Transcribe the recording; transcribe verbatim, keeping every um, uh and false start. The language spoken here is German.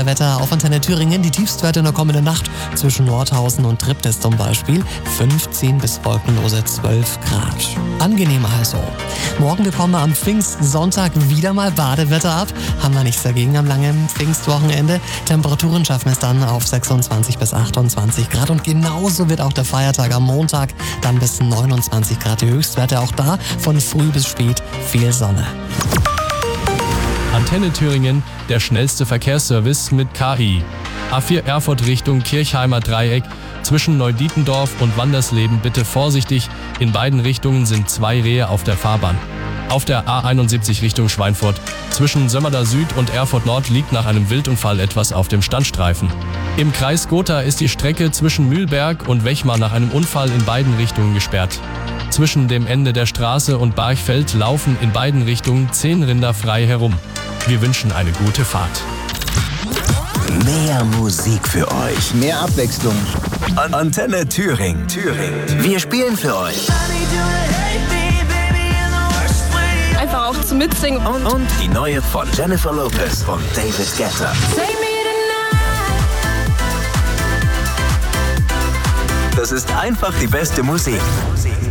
Wetter auf Antenne Thüringen. Die Tiefstwerte in der kommenden Nacht zwischen Nordhausen und Triptis zum Beispiel fünfzehn bis wolkenlose zwölf Grad. Angenehmer also. Morgen bekommen wir am Pfingstsonntag wieder mal Badewetter ab. Haben wir nichts dagegen am langen Pfingstwochenende. Temperaturen schaffen es dann auf sechsundzwanzig bis achtundzwanzig Grad. Und genauso wird auch der Feiertag am Montag dann bis neunundzwanzig Grad die Höchstwerte. Auch da von früh bis spät viel Sonne. Antenne Thüringen, der schnellste Verkehrsservice mit K I. A vier Erfurt Richtung Kirchheimer Dreieck. Zwischen Neudietendorf und Wandersleben bitte vorsichtig. In beiden Richtungen sind zwei Rehe auf der Fahrbahn. Auf der A einundsiebzig Richtung Schweinfurt. Zwischen Sömmerda Süd und Erfurt Nord liegt nach einem Wildunfall etwas auf dem Standstreifen. Im Kreis Gotha ist die Strecke zwischen Mühlberg und Wechmar nach einem Unfall in beiden Richtungen gesperrt. Zwischen dem Ende der Straße und Barchfeld laufen in beiden Richtungen zehn Rinder frei herum. Wir wünschen eine gute Fahrt. Mehr Musik für euch. Mehr Abwechslung. An Antenne Thüringen. Thüringen. Wir spielen für euch. Einfach auch zum Mitsingen. Und, und die neue von Jennifer Lopez und David Guetta. Das ist einfach die beste Musik.